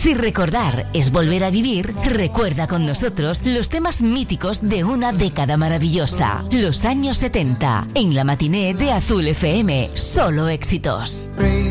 Si recordar es volver a vivir, recuerda con nosotros los temas míticos de una década maravillosa. Los años 70, en la matiné de Azul FM. Solo éxitos.